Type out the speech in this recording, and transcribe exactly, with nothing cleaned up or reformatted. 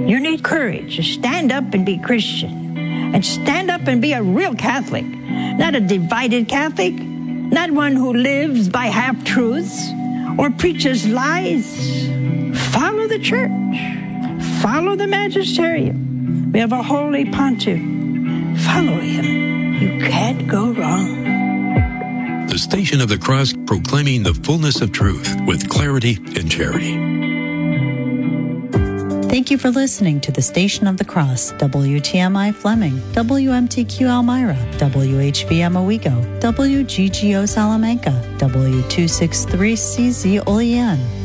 You need courage to stand up and be Christian, and stand up and be a real Catholic, not a divided Catholic, not one who lives by half-truths or preaches lies. Follow the church. Follow the magisterium. We have a holy pontiff. Follow him. You can't go wrong. The Station of the Cross, proclaiming the fullness of truth with clarity and charity. Thank you for listening to the Station of the Cross, W T M I Fleming, W M T Q Elmira, W H V M Owego, W G G O Salamanca, W two sixty-three C Z Olean.